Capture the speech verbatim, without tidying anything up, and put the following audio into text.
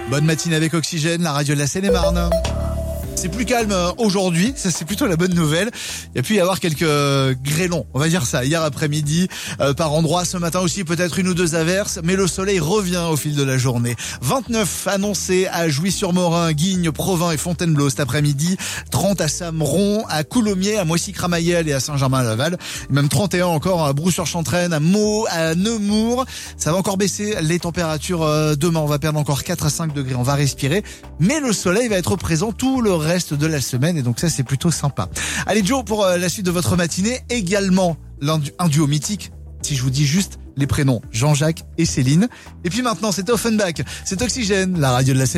Bonne matinée avec Oxygène, la radio de la Seine-et-Marne. C'est plus calme aujourd'hui, ça c'est plutôt la bonne nouvelle. Il y a pu y avoir quelques grêlons, on va dire ça, hier après-midi, euh, par endroits, ce matin aussi peut-être une ou deux averses, mais le soleil revient au fil de la journée. vingt-neuf annoncés à Jouy-sur-Morin, Guignes, Provins et Fontainebleau cet après-midi, trente à Sameron, à Coulommiers, à Moissy-Cramayel et à Saint-Germain-Laval, même trente et un encore à Brou-sur-Chantraine, à Meaux, à Nemours. Ça va encore baisser les températures euh, demain, on va perdre encore quatre à cinq degrés, on va respirer, mais le soleil va être présent tout le reste reste de la semaine et donc ça c'est plutôt sympa. Allez Joe, pour la suite de votre matinée, également un duo mythique, si je vous dis juste les prénoms Jean-Jacques et Céline. Et puis maintenant c'est Offenbach, c'est Oxygène, la radio de la Seine.